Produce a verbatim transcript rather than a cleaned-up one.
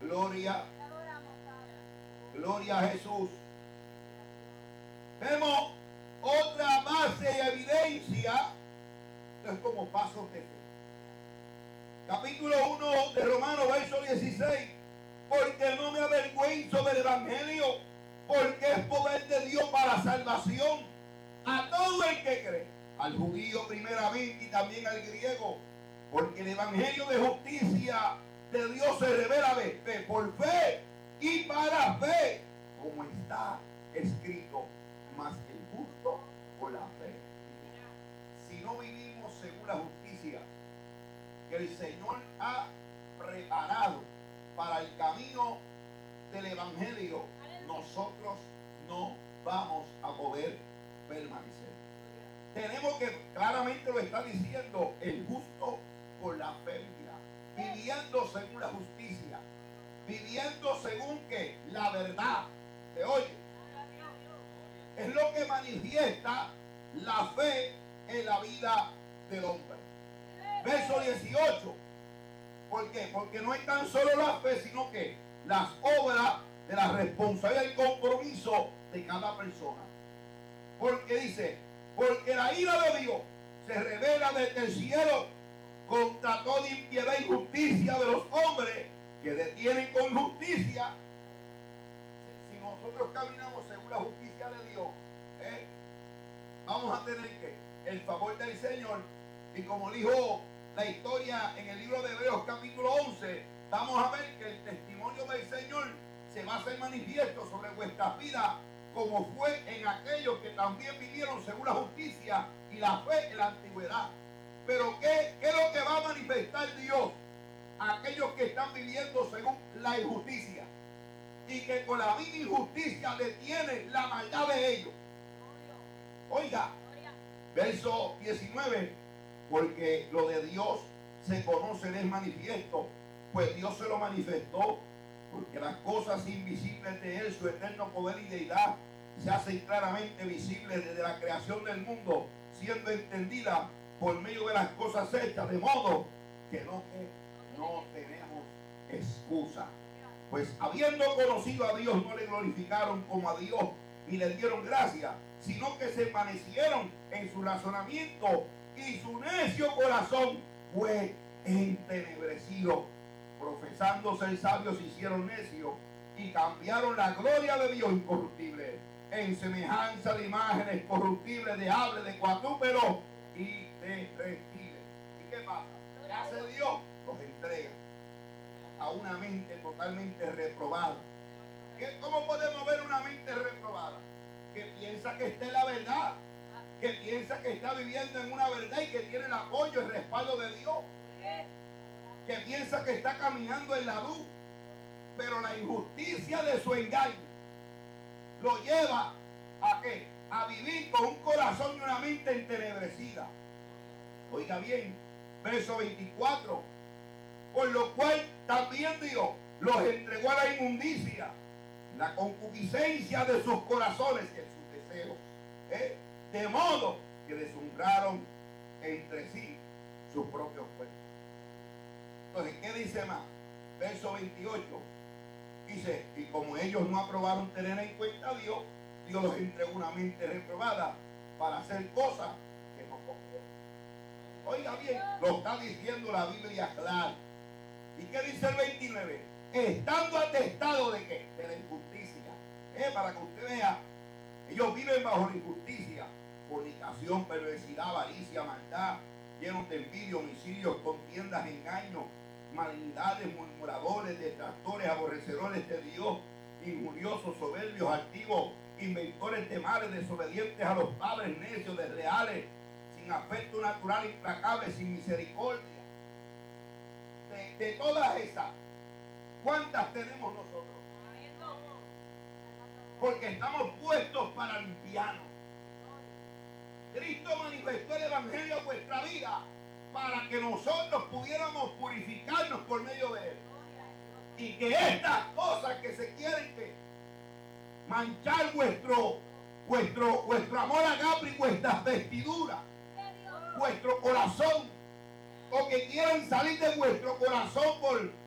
Gloria. Gloria a Jesús. Vemos otra base y evidencia. Esto es como pasos de fe. Capítulo uno de Romanos, verso dieciséis. Porque no me avergüenzo del evangelio, porque es poder de Dios para salvación a todo el que cree, al judío primeramente y también al griego, porque el evangelio de justicia de Dios se revela de fe, por fe y para fe, como está escrito, mas el justo por la fe. Si no vivimos según la justicia que el Señor ha preparado para el camino del evangelio, nosotros no vamos a poder permanecer. Tenemos que, claramente lo está diciendo, el justo por la fe vivirá, viviendo según la justicia, viviendo según que la verdad. ¿Se oye? Es lo que manifiesta la fe en la vida del hombre. Verso dieciocho. ¿Por qué? Porque no es tan solo la fe, sino que las obras de la responsabilidad y el compromiso de cada persona. Porque dice, porque la ira de Dios se revela desde el cielo contra toda impiedad e injusticia de los hombres que detienen con justicia. Si nosotros caminamos según la justicia de Dios, ¿eh? vamos a tener que el favor del Señor. Y como dijo la historia en el libro de Hebreos capítulo once, vamos a ver que el testimonio del Señor se va a hacer manifiesto sobre vuestras vidas, como fue en aquellos que también vivieron según la justicia y la fe en la antigüedad. Pero ¿qué, qué es lo que va a manifestar Dios a aquellos que están viviendo según la injusticia y que con la misma injusticia detienen la maldad de ellos? Oiga, verso diecinueve. Porque lo de Dios se conoce, es manifiesto, pues Dios se lo manifestó, porque las cosas invisibles de Él, su eterno poder y deidad, se hacen claramente visibles desde la creación del mundo, siendo entendidas por medio de las cosas hechas, de modo que no, que no tenemos excusa. Pues habiendo conocido a Dios, no le glorificaron como a Dios ni le dieron gracia, sino que se envanecieron en su razonamiento, y su necio corazón fue entenebrecido. Profesando ser sabios, se hicieron necios y cambiaron la gloria de Dios incorruptible en semejanza de imágenes corruptibles, de aves, de cuadrúpedos y de reptiles. ¿Y qué pasa? ¿Qué hace Dios? Los entrega a una mente totalmente reprobada. ¿Cómo podemos ver una mente reprobada? Que piensa que está en la verdad, que piensa que está viviendo en una verdad y que tiene el apoyo, el respaldo de Dios, que piensa que está caminando en la luz, pero la injusticia de su engaño lo lleva a qué? A vivir con un corazón y una mente entenebrecida. Oiga bien, verso veinticuatro. Por lo cual también Dios los entregó a la inmundicia, la concupiscencia de sus corazones, que es sus deseos, ¿eh? De modo que deshonraron entre sí sus propios cuerpos. Entonces, ¿qué dice más? Verso veintiocho. Dice, y como ellos no aprobaron tener en cuenta a Dios, Dios los entregó una mente reprobada para hacer cosas que no convienen. Oiga bien, lo está diciendo la Biblia clara. ¿Y qué dice el veintinueve? Estando atestado de qué? De la injusticia. ¿Eh? Para que usted vea, ellos viven bajo la injusticia. Fornicación, perversidad, avaricia, maldad, llenos de envidia, homicidios, contiendas, engaños, malignidades, murmuradores, detractores, aborrecedores de Dios, injuriosos, soberbios, altivos, inventores de males, desobedientes a los padres, necios, desleales, sin afecto natural, implacables, sin misericordia. De, de todas esas, ¿cuántas tenemos nosotros? Porque estamos puestos para limpiarnos. Cristo manifestó el evangelio a vuestra vida para que nosotros pudiéramos purificarnos por medio de él. Y que estas cosas que se quieren que manchar vuestro, vuestro, vuestro amor agape y vuestras vestiduras, vuestro corazón, o que quieran salir de vuestro corazón por